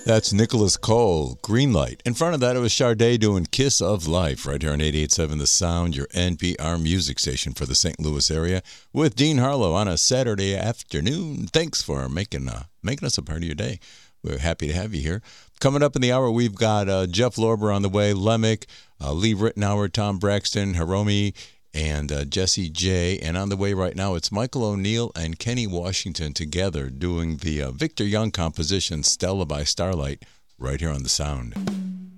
That's Nicholas Cole, Greenlight. In front of that, it was Sade doing Kiss of Life right here on 88.7 The Sound, your NPR music station for the St. Louis area, with Dean Harlow on a Saturday afternoon. Thanks for making us a part of your day. We're happy to have you here. Coming up in the hour, we've got Jeff Lorber on the way, Lemick, Lee Rittenauer, Tom Braxton, Hiromi, and Jesse J. And on the way right now, it's Michael O'Neill and Kenny Washington together doing the Victor Young composition, Stella by Starlight, right here on The Sound.